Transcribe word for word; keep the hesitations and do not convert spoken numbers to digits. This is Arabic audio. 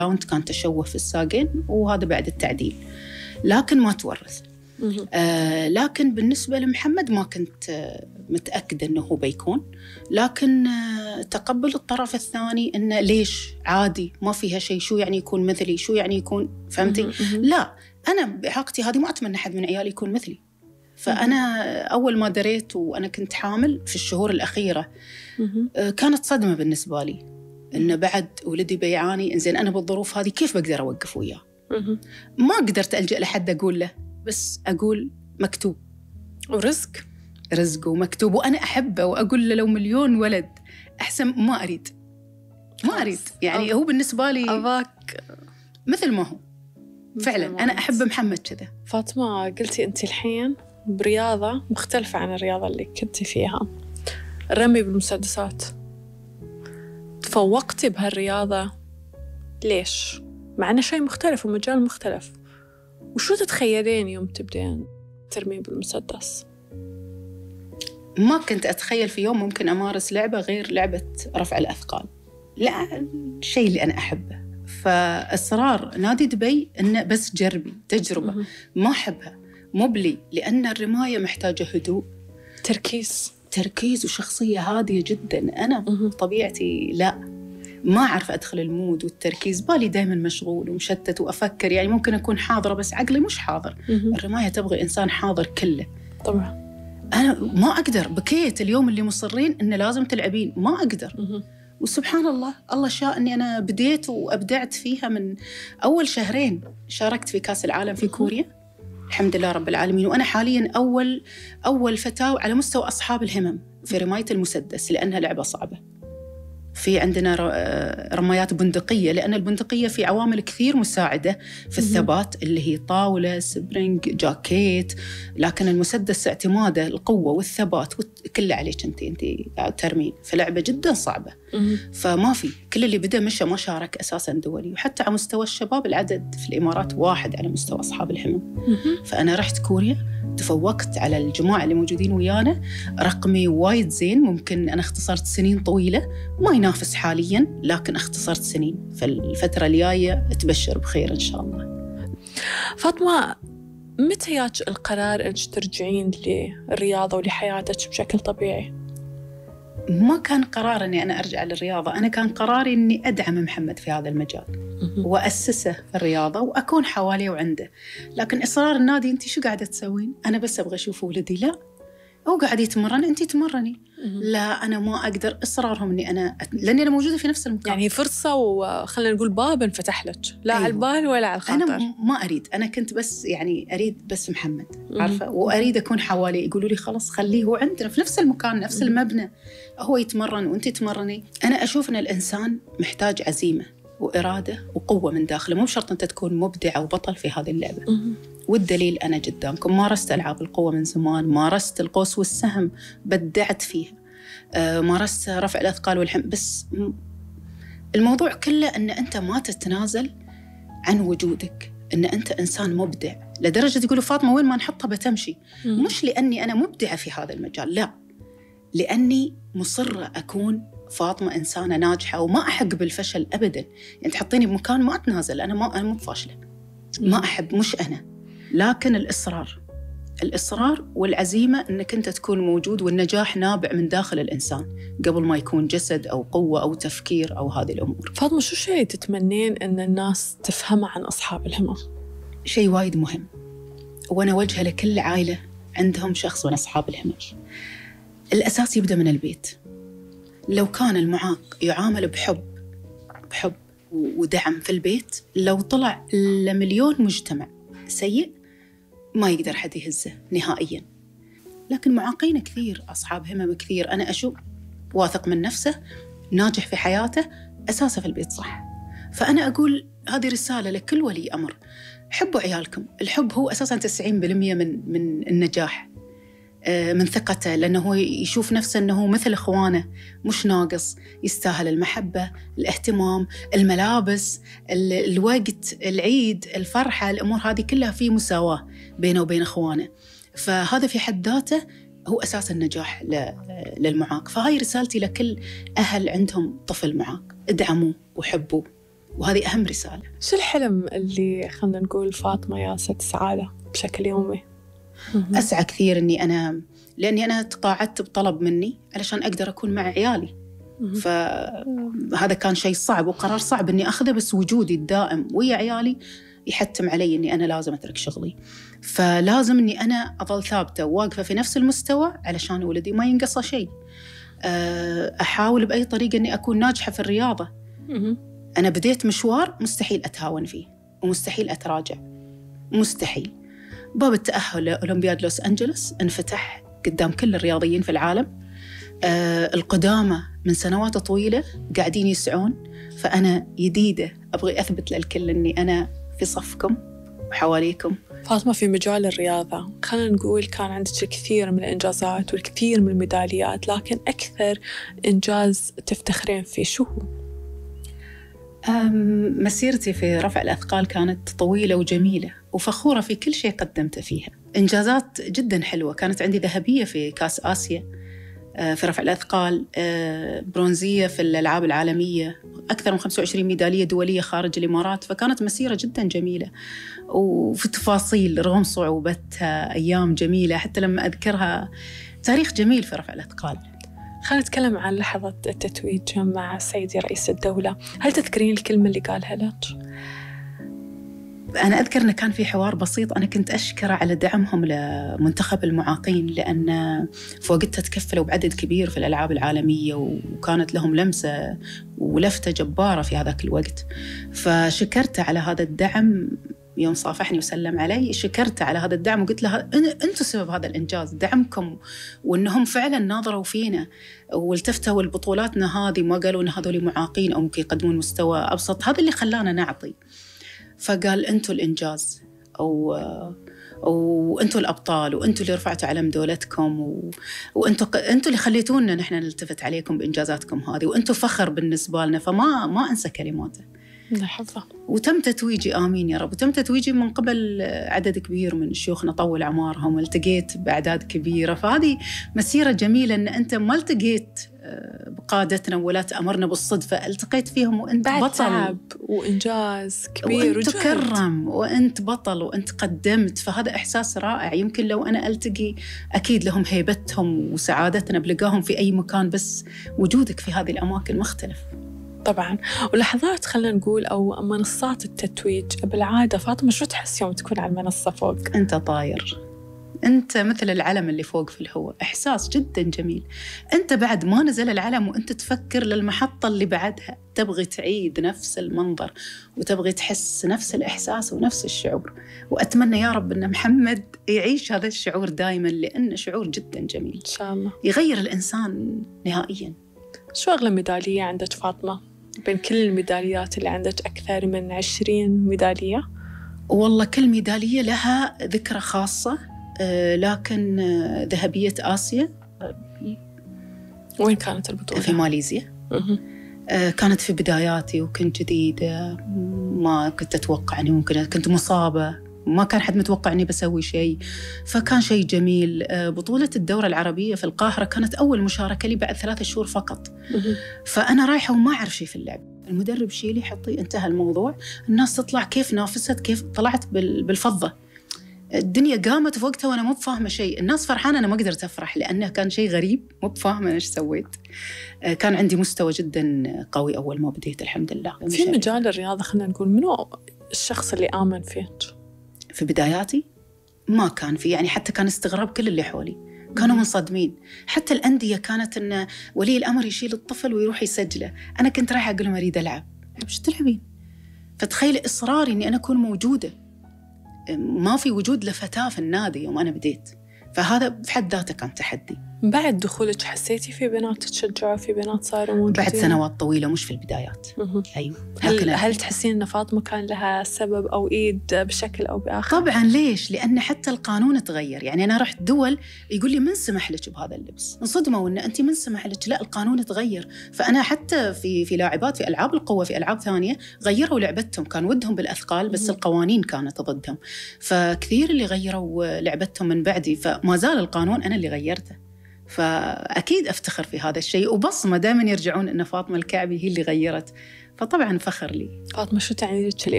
راوند كان تشوه في الساقين وهذا بعد التعديل، لكن ما تورث. آه لكن بالنسبة لمحمد ما كنت آه متأكدة أنه هو بيكون، لكن آه تقبل الطرف الثاني أنه ليش عادي ما فيها شيء، شو يعني يكون مثلي، شو يعني يكون، فهمتي؟ لا، أنا بحقتي هذه ما أتمنى حد من عيالي يكون مثلي. فأنا أول ما دريت وأنا كنت حامل في الشهور الأخيرة آه كانت صدمة بالنسبة لي، إنه بعد ولدي بيعاني، إنزين أنا بالظروف هذه كيف بقدر أوقف وياه؟ ما قدرت ألجأ لحد أقول له، بس أقول مكتوب ورزق رزق ومكتوب، وأنا أحبه وأقول له لو مليون ولد أحسن، ما أريد ما أريد يعني. هو بالنسبة لي أباك مثل ما هو فعلا. أنا أحب محمد كذا. فاطمة، قلتي أنت الحين برياضة مختلفة عن الرياضة اللي كنتي فيها، الرمي بالمسدسات، تفوقتي بهالرياضة ليش؟ مع أنه شيء مختلف ومجال مختلف، وشو تتخيلين يوم تبدين ترمي بالمسدس؟ ما كنت أتخيل في يوم ممكن أمارس لعبة غير لعبة رفع الأثقال، لا الشيء اللي أنا أحبه. فإصرار نادي دبي إنه بس جربي تجربة، ما أحبها مو بلي، لأن الرماية محتاجة هدوء، تركيز تركيز وشخصية هادية جدا. أنا طبيعتي لا، ما أعرف أدخل المود والتركيز، بالي دايما مشغول ومشتت وأفكر، يعني ممكن أكون حاضرة بس عقلي مش حاضر. الرماية تبغي إنسان حاضر كله. طبعا أنا ما أقدر، بكيت اليوم اللي مصرين إنه لازم تلعبين، ما أقدر. وسبحان الله، الله شاء أني أنا بديت وأبدعت فيها. من أول شهرين شاركت في كأس العالم في كوريا، الحمد لله رب العالمين. وأنا حاليا أول أول فتاة على مستوى أصحاب الهمم في رماية المسدس، لأنها لعبة صعبة. في عندنا رميات بندقية، لأن البندقية في عوامل كثير مساعدة في الثبات، اللي هي طاولة، سبرينج، جاكيت، لكن المسدس اعتماده القوة والثبات كله عليك أنت أنت ترمين، فلعبة جدا صعبة. فما في كل اللي بدأ مشى ما شارك أساسا دولي. وحتى على مستوى الشباب العدد في الإمارات واحد على مستوى أصحاب الهمم. فأنا رحت كوريا، تفوقت على الجماعة اللي موجودين ويانا، رقمي وايد زين، ممكن أنا اختصرت سنين طويلة، ما ينافس حالياً لكن اختصرت سنين. فالفترة الجاية تبشر بخير إن شاء الله. فاطمة، متى جاك القرار أنك ترجعين للرياضة ولحياتك بشكل طبيعي؟ ما كان قرار أني أنا أرجع للرياضة، أنا كان قراري أني أدعم محمد في هذا المجال وأسسه في الرياضة وأكون حواليه وعنده. لكن إصرار النادي، أنت شو قاعدة تسوين؟ أنا بس أبغى أشوف ولدي. لا، هو قاعد يتمرن، أنت تمرني. لا، أنا ما أقدر. إصرارهم أني أنا أت... لأني أنا موجودة في نفس المكان، يعني فرصة وخلنا نقول باب انفتح لك، لا أيوه. على البال ولا على الخاطر. أنا ما أريد، أنا كنت بس يعني أريد بس محمد، عارفة، وأريد أكون حوالي. يقولوا لي خلاص خليه هو عندنا في نفس المكان، نفس المبنى، هو يتمرن وأنت تمرني. أنا أشوف أن الإنسان محتاج عزيمة وإرادة وقوة من داخله، مو شرط أنت تكون مبدع وبطل في هذه اللعبة. والدليل أنا قدامكم، مارست ألعاب القوة من زمان، مارست القوس والسهم، بدعت فيها، آه، مارست رفع الأثقال والحمل. بس الموضوع كله أن أنت ما تتنازل عن وجودك، أن أنت إنسان مبدع لدرجة يقولوا فاطمة وين ما نحطها بتمشي. مم. مش لأني أنا مبدعة في هذا المجال، لا، لأني مصرة أكون فاطمة إنسانة ناجحة وما أحق بالفشل أبداً. يعني تحطيني بمكان ما أتنازل، أنا ما أنا مو فاشلة، ما أحب، مش أنا. لكن الإصرار الإصرار والعزيمة أنك أنت تكون موجود، والنجاح نابع من داخل الإنسان قبل ما يكون جسد أو قوة أو تفكير أو هذه الأمور. فاطمة، شو شيء تتمنين أن الناس تفهمه عن أصحاب الهمم؟ شيء وايد مهم، وأنا وجهه لكل عائلة عندهم شخص من أصحاب الهمم. الأساس يبدأ من البيت. لو كان المعاق يعامل بحب بحب ودعم في البيت، لو طلع لمليون مجتمع سيء ما يقدر حد يهزه نهائياً. لكن معاقين كثير، أصحاب همم كثير. أنا أشوف واثق من نفسه، ناجح في حياته، أساسه في البيت صح. فأنا أقول هذه رسالة لكل ولي أمر، حبوا عيالكم. الحب هو أساساً تسعين بالمئة من من النجاح، من ثقته، لأنه هو يشوف نفسه أنه مثل إخوانه، مش ناقص، يستاهل المحبة، الاهتمام، الملابس، الوقت، العيد، الفرحة، الأمور هذه كلها في مساواة بينه وبين إخوانه. فهذا في حد ذاته هو أساس النجاح للمعاق. فهاي رسالتي لكل أهل عندهم طفل معاق، ادعموه وحبوه وهذه أهم رسالة. شو الحلم اللي خلنا نقول فاطمة ياسة تسعى له بشكل يومي؟ أسعى كثير أني أنا، لأني أنا تقاعدت بطلب مني علشان أقدر أكون مع عيالي. فهذا كان شيء صعب وقرار صعب أني أخذه، بس وجودي الدائم ويا عيالي يحتم علي أني أنا لازم أترك شغلي. فلازم أني أنا أظل ثابتة وواقفة في نفس المستوى علشان ولدي ما ينقص شيء. أحاول بأي طريقة أني أكون ناجحة في الرياضة. أنا بديت مشوار مستحيل أتهاون فيه ومستحيل أتراجع، مستحيل. باب التأهل لأولمبياد لوس أنجلوس انفتح قدام كل الرياضيين في العالم. آه القدامى من سنوات طويلة قاعدين يسعون، فأنا جديدة أبغي أثبت للكل أني أنا في صفكم وحواليكم. فاطمة، في مجال الرياضة خلينا نقول كان عندك الكثير من الإنجازات والكثير من الميداليات، لكن أكثر إنجاز تفتخرين فيه شو هو؟ مسيرتي في رفع الأثقال كانت طويلة وجميلة وفخورة في كل شيء قدمت فيها. إنجازات جدا حلوة. كانت عندي ذهبية في كأس آسيا في رفع الأثقال، برونزية في الألعاب العالمية، أكثر من خمسة وعشرين ميدالية دولية خارج الإمارات. فكانت مسيرة جدا جميلة وفي تفاصيل رغم صعوبتها أيام جميلة حتى لما أذكرها. تاريخ جميل في رفع الأثقال. خلينا نتكلم عن لحظة التتويج مع سيدي رئيس الدولة. هل تذكرين الكلمة اللي قالها لك؟ أنا أذكر أنه كان في حوار بسيط. أنا كنت أشكر على دعمهم لمنتخب المعاقين، لأن في وقتها تكفلوا بعدد كبير في الألعاب العالمية وكانت لهم لمسة ولفتة جبارة في هذاك الوقت. فشكرت على هذا الدعم. يوم صافحني وسلم علي شكرت على هذا الدعم وقلت له أنتوا سبب هذا الإنجاز، دعمكم، وأنهم فعلا ناظروا فينا والتفتوا لبطولاتنا هذه، ما قالوا أن هذول معاقين أو ممكن يقدمون مستوى أبسط. هذا اللي خلانا نعطي. فقال أنتوا الإنجاز، أو أو أنتوا الأبطال، وأنتوا اللي رفعتوا علم دولتكم، و... وأنتوا أنتوا اللي خليتونا نحن نلتفت عليكم بإنجازاتكم هذه، وأنتوا فخر بالنسبة لنا. فما ما أنسى كلماته. لحظة. وتم تتويجي، آمين يا رب. وتم تتويجي من قبل عدد كبير من شيوخنا طول أعمارهم، والتقيت بأعداد كبيرة. فهذه مسيرة جميلة أن أنت ما التقيت بقادتنا ولا تأمرنا بالصدفة، التقيت فيهم وأنت بعد بطل، تعب وإنجاز كبير وأنت تكرم وأنت بطل وأنت قدمت. فهذا إحساس رائع. يمكن لو أنا ألتقي أكيد لهم هيبتهم وسعادتنا بلقاهم في أي مكان، بس وجودك في هذه الأماكن مختلف طبعاً. ولحظات خلينا نقول أو منصات التتويج بالعادة، فاطمة شو تحس يوم تكون على المنصة فوق؟ أنت طاير، أنت مثل العلم اللي فوق في الهواء. إحساس جدا جميل. أنت بعد ما نزل العلم وأنت تفكر للمحطة اللي بعدها، تبغي تعيد نفس المنظر وتبغي تحس نفس الإحساس ونفس الشعور. وأتمنى يا رب أن محمد يعيش هذا الشعور دائما، لأنه شعور جدا جميل إن شاء الله يغير الإنسان نهائيا. شو أغلى ميدالية عندك فاطمة؟ بين كل الميداليات اللي عندك أكثر من عشرين ميدالية. والله كل ميدالية لها ذكرى خاصة، لكن ذهبية آسيا. وين كانت البطولة؟ في ماليزيا. كانت في بداياتي وكنت جديدة، ما كنت أتوقع أني ممكن، كنت مصابة، ما كان حد متوقع أني بسوي شيء. فكان شيء جميل. بطولة الدورة العربية في القاهرة كانت أول مشاركة لي بعد ثلاثة شهور فقط. فأنا رايحة وما أعرف شيء في اللعب. المدرب شيلي حطي، انتهى الموضوع. الناس تطلع كيف نافست، كيف طلعت بالفضة. الدنيا قامت في وقتها وأنا مو بفاهمة شيء. الناس فرحانة، أنا ما قدرت أفرح لأنه كان شيء غريب، مو بفاهمة أنا إيش سويت. كان عندي مستوى جدا قوي أول ما بديت الحمد لله. في مجال الرياضة خلينا نقول منو الشخص اللي آمن فيك؟ في بداياتي ما كان في، يعني حتى كان استغراب كل اللي حولي، كانوا منصدمين. حتى الأندية كانت إن ولي الأمر يشيل الطفل ويروح يسجله. أنا كنت رايحة أقول لهم أريد ألعب. إيش تلعبين؟ فتخيل إصراري إني أنا أكون موجودة. ما في وجود لفتاة في النادي يوم أنا بديت. فهذا بحد ذاته كان تحدي. بعد دخولك حسيتي في بنات تشجعوا، في بنات صاروا موجودين؟ بعد سنوات طويلة، مش في البدايات. أيوة. هل, هل تحسين أن فاطمة كان لها سبب أو إيد بشكل أو بآخر؟ طبعاً. ليش؟ لأن حتى القانون تغير. يعني أنا رحت دول يقول لي من سمح لك بهذا اللبس، انصدموا إن أنت من سمح لك. لا، القانون تغير. فأنا حتى في في لاعبات في ألعاب القوة، في ألعاب ثانية غيروا لعبتهم، كان ودهم بالأثقال بس القوانين كانت ضدهم. فكثير اللي غيروا لعبتهم من بعدي، فما زال القانون أنا اللي غيرته. فأكيد أفتخر في هذا الشيء، وبصمة دائما يرجعون أن فاطمة الكعبي هي اللي غيرت. فطبعا فخر لي. فاطمة شو تعني لك